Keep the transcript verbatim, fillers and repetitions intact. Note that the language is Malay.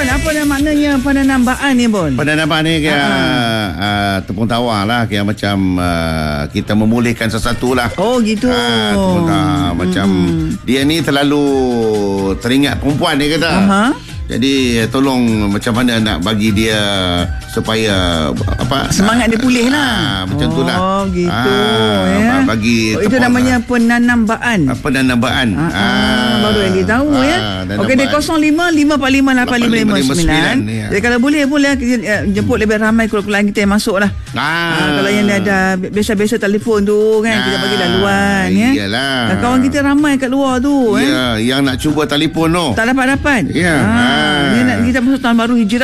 Bon, apa yang maknanya penanambaan ni, Bon? Penanambaan ni kaya uh, uh, tepung tawar lah, kaya macam uh, kita memulihkan sesuatu lah. Oh gitu. Uh, tepung tawar macam hmm. dia ni terlalu teringat perempuan ni kata. Aha. Jadi tolong macam mana nak bagi dia supaya apa semangat dia pulih lah. Ah, macam oh, tu lah. Oh gitu. Ah, ya. Bagi oh, itu namanya penanambaan. Penanambaan. Ah, ah, baru yang dia tahu ah, ya. Okey, dia kosong lima lima empat lima lapan lima lima sembilan. Jadi kalau boleh boleh jemput lebih ramai keluarga kita yang masuk lah. Ah. Ah, kalau yang dia ada biasa-biasa telefon tu kan, ah, kita bagi laluan ya. Iyalah. Kawan kita ramai kat luar tu. Ya, eh. yang nak cuba telefon tu. Tak dapat-dapat. Ya. Ah, ah. Dia nak kita masuk tahun baru Hijrah.